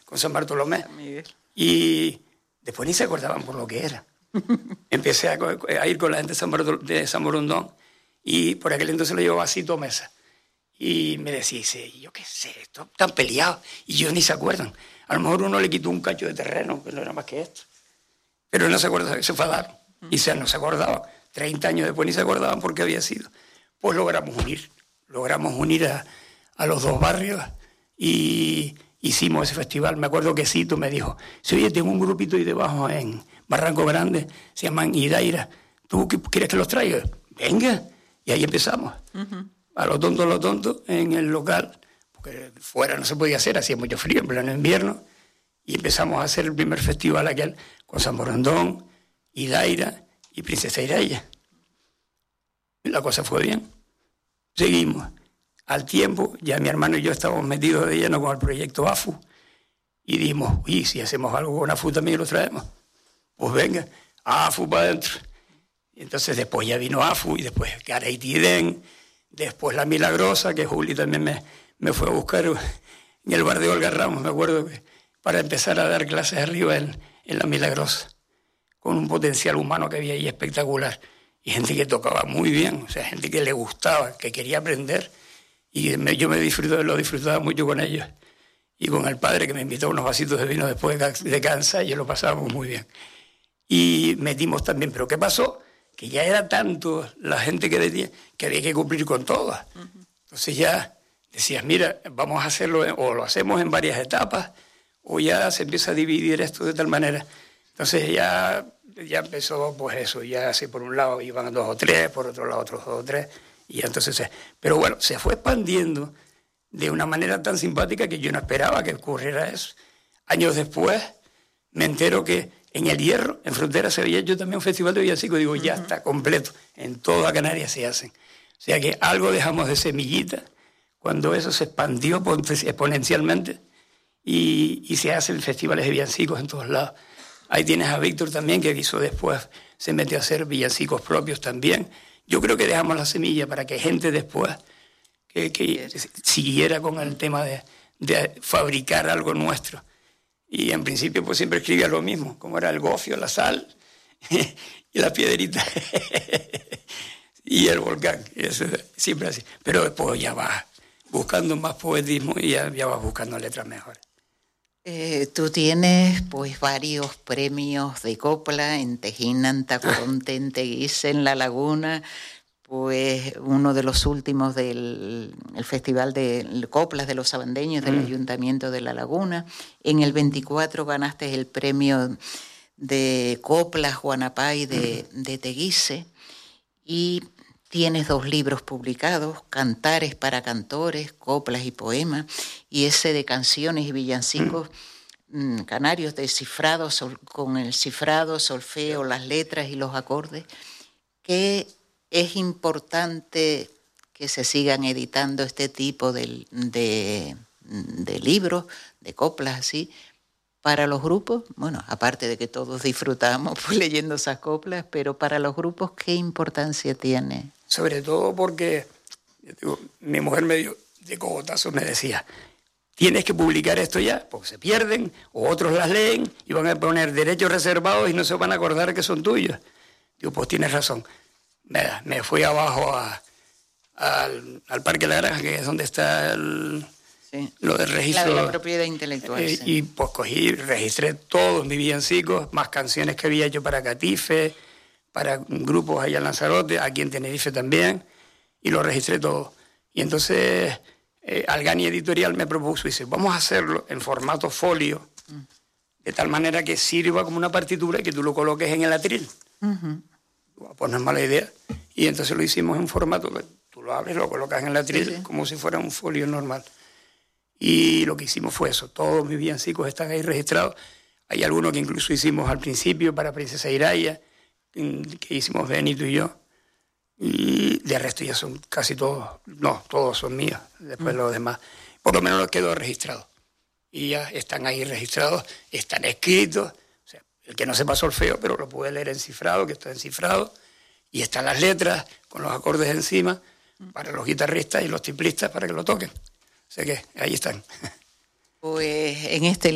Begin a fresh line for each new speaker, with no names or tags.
con San Bartolomé.
Miguel.
Y después ni se acordaban por lo que era. Empecé a ir con la gente de San Borondón y por aquel entonces lo llevaba a Cito Mesa. Y me decía, yo qué sé, esto están peleados y ellos ni se acuerdan. A lo mejor uno le quitó un cacho de terreno, pero no era más que esto. Pero no se acuerdan, se enfadaron. Y no se acordaban. 30 años después ni se acordaban por qué había sido. Pues logramos unir a los dos barrios y hicimos ese festival. Me acuerdo que Cito me dijo, oye, tengo un grupito ahí debajo en Barranco Grande, se llaman Idaira, ¿tú quieres que los traiga? Venga. Y ahí empezamos. A lo tonto, en el local, porque fuera no se podía hacer, hacía mucho frío en pleno invierno, y empezamos a hacer el primer festival aquel con San Borondón, Idaira y Princesa Iraya. Y la cosa fue bien. Seguimos. Al tiempo, ya mi hermano y yo estábamos metidos de lleno con el proyecto AFU, y dijimos, si hacemos algo con AFU también lo traemos. Pues venga, AFU para adentro. Y entonces después ya vino AFU, y después Gareitiden, después La Milagrosa, que Juli también me fue a buscar en el bar de Olga Ramos, me acuerdo, para empezar a dar clases arriba en La Milagrosa, con un potencial humano que había ahí espectacular. Y gente que tocaba muy bien, o sea, gente que le gustaba, que quería aprender. Y yo lo disfrutaba mucho con ellos. Y con el padre, que me invitó a unos vasitos de vino después de Kansas, y lo pasábamos muy bien. Y metimos también, pero ¿qué pasó? Que ya era tanto la gente que decía que había que cumplir con todas. Entonces ya decías, mira, vamos a hacerlo, o lo hacemos en varias etapas, o ya se empieza a dividir esto de tal manera. Entonces ya empezó, pues eso, ya así por un lado iban 2 o 3, por otro lado otros 2 o 3, y entonces, pero bueno, se fue expandiendo de una manera tan simpática que yo no esperaba que ocurriera eso. Años después me entero que en El Hierro, en Frontera, se había hecho también un festival de villancicos. Digo, ya está completo. En toda Canarias se hacen. O sea que algo dejamos de semillita cuando eso se expandió exponencialmente y se hacen festivales de villancicos en todos lados. Ahí tienes a Víctor también, que quiso después, se metió a hacer villancicos propios también. Yo creo que dejamos la semilla para que gente después que siguiera con el tema de fabricar algo nuestro. Y en principio pues siempre escribía lo mismo, como era el gofio, la sal y la piedrita y el volcán, eso, siempre así. Pero después ya vas buscando más poetismo y ya vas buscando letras mejores.
Tú tienes pues varios premios de copla en Tejín, Antacoronte, en Teguise, en La Laguna, pues uno de los últimos del el Festival de Coplas de los Sabandeños del Ayuntamiento de La Laguna. En el 24 ganaste el premio de Coplas Guanapay de Teguise y tienes 2 libros publicados, Cantares para Cantores, Coplas y Poemas, y ese de canciones y villancicos canarios descifrados con el cifrado, solfeo, las letras y los acordes, que es importante que se sigan editando este tipo de libros, de coplas así, para los grupos. Bueno, aparte de que todos disfrutamos pues, leyendo esas coplas, pero para los grupos, ¿qué importancia tiene?
Sobre todo porque, mi mujer de cogotazo me decía, tienes que publicar esto ya, porque se pierden, o otros las leen y van a poner derechos reservados y no se van a acordar que son tuyos. Digo, pues tienes razón. Me fui abajo al Parque La Granja, que es donde está lo del registro.
La propiedad intelectual.
Y pues registré todos mis villancicos, más canciones que había hecho para Catife, para grupos allá en Lanzarote, aquí en Tenerife también, y lo registré todo. Y entonces Algani Editorial me propuso, dice, vamos a hacerlo en formato folio, de tal manera que sirva como una partitura y que tú lo coloques en el atril. Pues no es mala idea. Y entonces lo hicimos en formato que tú lo abres, lo colocas en el atril, como si fuera un folio normal. Y lo que hicimos fue eso. Todos mis villancicos están ahí registrados. Hay algunos que incluso hicimos al principio para Princesa Iraya, que hicimos Benito y yo. Y de resto ya son casi todos, no, todos son míos. Después los demás, por lo menos los quedó registrados. Y ya están ahí registrados, están escritos. El que no sepa solfeo, pero lo puede leer en cifrado, que está en cifrado, y están las letras con los acordes encima para los guitarristas y los timplistas para que lo toquen. O sea que ahí están.
Pues en este